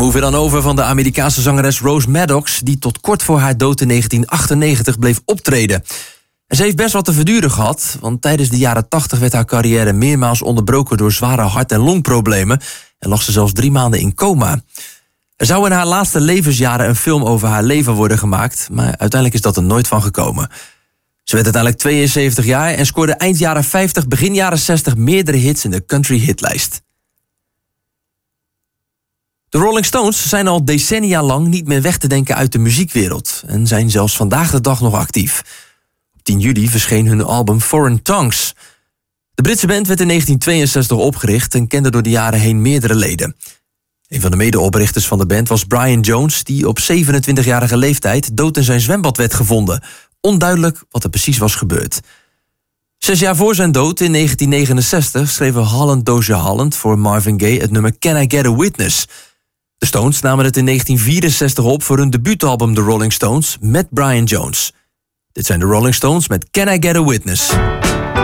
Move It On Over van de Amerikaanse zangeres Rose Maddox, die tot kort voor haar dood in 1998 bleef optreden. En ze heeft best wat te verduren gehad, want tijdens de jaren 80 werd haar carrière meermaals onderbroken door zware hart- en longproblemen en lag ze zelfs 3 maanden in coma. Er zou in haar laatste levensjaren een film over haar leven worden gemaakt, maar uiteindelijk is dat er nooit van gekomen. Ze werd uiteindelijk 72 jaar en scoorde eind jaren 50, begin jaren 60 meerdere hits in de country hitlijst. De Rolling Stones zijn al decennia lang niet meer weg te denken uit de muziekwereld en zijn zelfs vandaag de dag nog actief. Op 10 juli verscheen hun album Foreign Tongues. De Britse band werd in 1962 opgericht en kende door de jaren heen meerdere leden. Een van de medeoprichters van de band was Brian Jones, die op 27-jarige leeftijd dood in zijn zwembad werd gevonden. Onduidelijk wat er precies was gebeurd. 6 jaar voor zijn dood, in 1969, schreven Holland Dozier Holland voor Marvin Gaye het nummer Can I Get a Witness. De Stones namen het in 1964 op voor hun debuutalbum The Rolling Stones met Brian Jones. Dit zijn de Rolling Stones met Can I Get a Witness.